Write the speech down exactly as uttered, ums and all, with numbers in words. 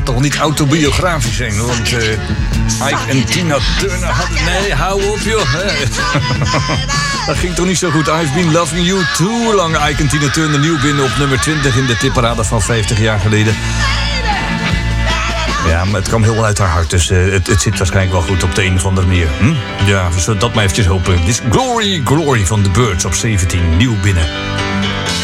toch niet autobiografisch zijn, want uh, Ike en Tina Turner hadden... Nee, hou op, joh. Dat ging toch niet zo goed. I've been loving you too long. Ike en Tina Turner nieuw binnen op nummer twintig in de tipparade van vijftig jaar geleden. Ja, maar het kwam heel wel uit haar hart, dus uh, het, het zit waarschijnlijk wel goed op de een of andere manier. Hm? Ja, we zullen dat maar eventjes hopen. Dit is Glory, Glory van The Birds op zeventien, nieuw binnen.